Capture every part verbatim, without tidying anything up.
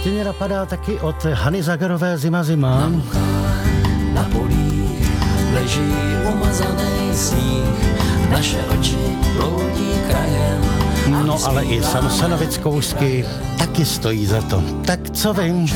Ještě mě napadá taky od Hany Zagarové Zima zima. Na muchách, na polích leží umazaný sníh, naše oči bloudí krajem. No ale i Samsonovic kousky taky stojí za to. Tak co vím?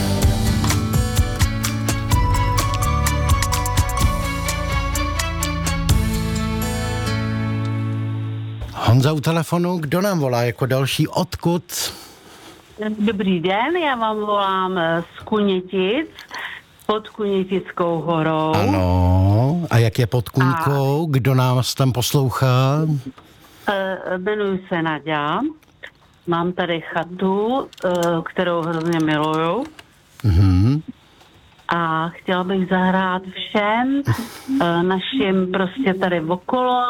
Honza u telefonu, kdo nám volá jako další, odkud? Dobrý den, já vám volám z Kunětic, pod Kunětickou horou. Ano, a jak je pod Kuňkou, a... kdo nás tam poslouchá? E, jmenuji se Naďa, mám tady chatu, e, kterou hrozně miluju. Mhm. A chtěla bych zahrát všem, e, našim prostě tady okolo,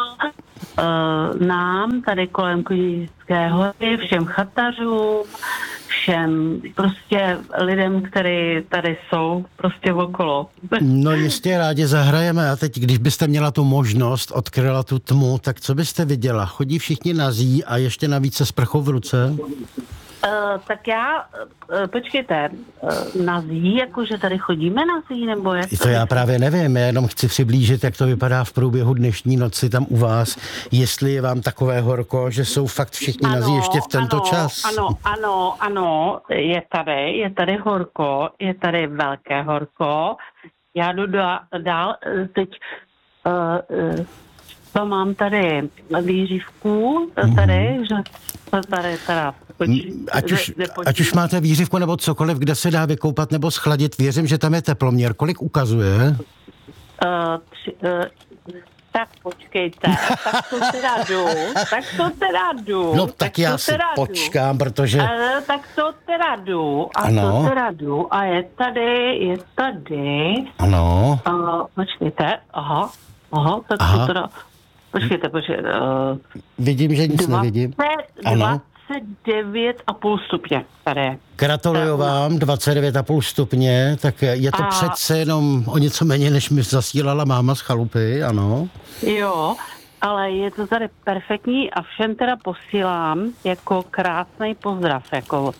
e, nám tady kolem Kunětické hory, všem chatařům, všem prostě lidem, kteří tady jsou prostě okolo. No jistě, rádi zahrajeme. A teď, když byste měla tu možnost, odkryla tu tmu, tak co byste viděla? Chodí všichni nazí a ještě navíc se sprchou v ruce? Uh, tak já, uh, počkejte, uh, nazí, jakože tady chodíme nazí, nebo jak? To já právě nevím, já jenom chci přiblížit, jak to vypadá v průběhu dnešní noci tam u vás, jestli je vám takové horko, že jsou fakt všichni ano, nazí ještě v tento ano, čas. Ano, ano, ano, je tady, je tady horko, je tady velké horko, já jdu dál, dál teď uh, uh, to mám tady výřivku, tady, mm-hmm. že tady teda Ať už, ať už máte výřivku nebo cokoliv, kde se dá vykoupat nebo schladit, věřím, že tam je teploměr. Kolik ukazuje? Uh, tři, uh, tak počkejte, tak to teda jdu, tak to teda jdu. No tak, tak já si počkám, jdu. protože... Uh, tak to teda jdu, a ano. to teda jdu, a je tady, je tady... Ano. Uh, počkejte, aha, aha, tak aha. to teda... Počkejte, počkejte. Uh, Vidím, že nic dvacet, nevidím. Ano. dvacet devět a půl stupně tady. Gratuluju vám, dvacet devět a půl stupně, tak je to a... přece jenom o něco méně, než mi zasílala máma z chalupy, ano. Jo, ale je to tady perfektní a všem teda posílám jako krásný pozdrav, jako...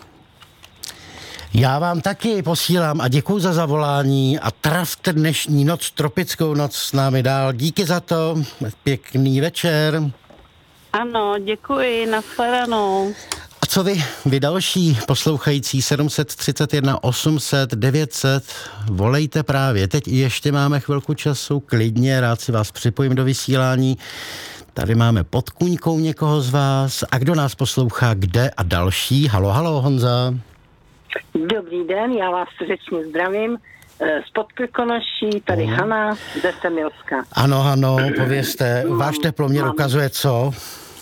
Já vám taky posílám a děkuju za zavolání a trafte dnešní noc, tropickou noc s námi dál. Díky za to, pěkný večer. Ano, děkuji, nashledanou. A co vy, vy další poslouchající sedm set třicet jedna osm set devět set, volejte právě. Teď ještě máme chvilku času, klidně, rád si vás připojím do vysílání. Tady máme pod Kuňkou někoho z vás. A kdo nás poslouchá, kde a další? Halo, halo, Honza. Dobrý den, já vás srdečně zdravím. Z Podkrkonoší, tady uh. Hana ze Semilska. Ano, ano, povězte, mám, váš teploměr mám. ukazuje co?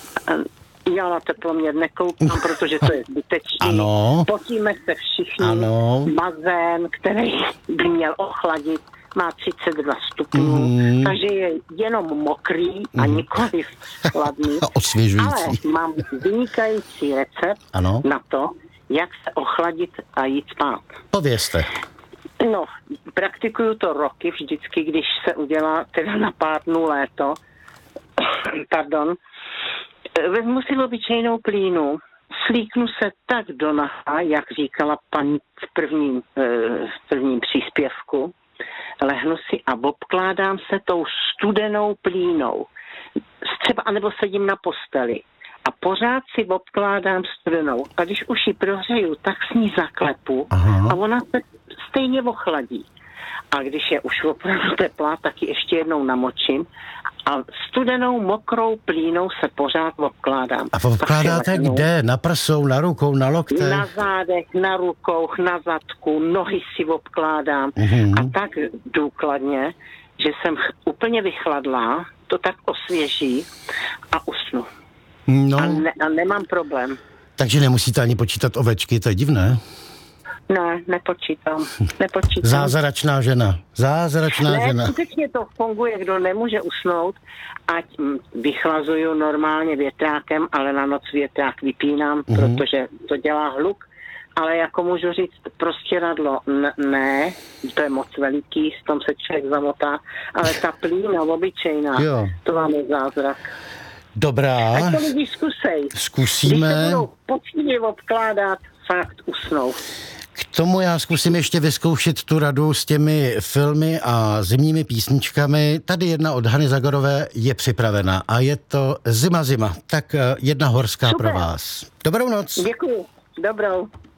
Já na teploměr nekoukám, protože to je zbytečný. Ano. Potíme se všichni. Ano. Bazén, který by měl ochladit, má třicet dva stupňů, mm. takže je jenom mokrý a mm. nikoliv chladný. Osvěžující. Ale mám vynikající recept ano. na to, jak se ochladit a jít spát. Povězte. No, praktikuju to roky vždycky, když se udělá teda na pár dnů léto. Pardon. Vezmu si obyčejnou klínu, slíknu se tak do naha, jak říkala paní v prvním, v prvním příspěvku, lehnu si a obkládám se tou studenou plínou. Třeba, anebo sedím na posteli. A pořád si obkládám studenou. A když už ji prohřeju, tak s ní zaklepu Aha. a ona se stejně ochladí. A když je už opravdu teplá, tak ji ještě jednou namočím a studenou mokrou plínou se pořád obkládám. A obkládáte kde? Na prsou, na rukou, na loktech? Na zádech, na rukou, na zadku, nohy si obkládám. Mhm. A tak důkladně, že jsem úplně vychladlá, to tak osvěží a usnu. No. A, ne, a nemám problém. Takže nemusíte ani počítat ovečky, to je divné. Ne, nepočítám. nepočítám. Zázračná žena. Zázračná ne, žena. skutečně to funguje, kdo nemůže usnout, ať vychlazuju normálně větrákem, ale na noc větrák vypínám, mm-hmm. protože to dělá hluk. Ale jako můžu říct, prostěradlo N- ne, to je moc veliký, s tom se člověk zamotá, ale ta plína obyčejná, jo. to vám je zázrak. Dobrá. Tak to lidi zkusej. Zkusíme. Když se budou poctivě obkládat fakt usnout. K tomu já zkusím ještě vyzkoušet tu radu s těmi filmy a zimními písničkami. Tady jedna od Hany Zagorové je připravena a je to Zima, zima. Tak jedna horská Super. pro vás. Dobrou noc. Děkuju. Dobrou.